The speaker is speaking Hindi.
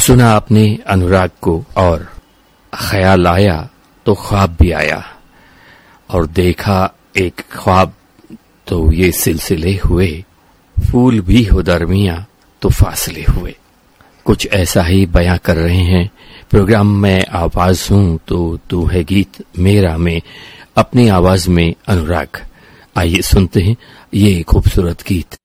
सुना आपने अनुराग को, और ख्याल आया तो ख्वाब भी आया, और देखा एक ख्वाब तो ये सिलसिले हुए, फूल भी हो दरमियां तो फासले हुए। कुछ ऐसा ही बयां कर रहे हैं प्रोग्राम में आवाज हूं तो तू है गीत मेरा में, अपनी आवाज में अनुराग। आइए सुनते हैं ये खूबसूरत गीत।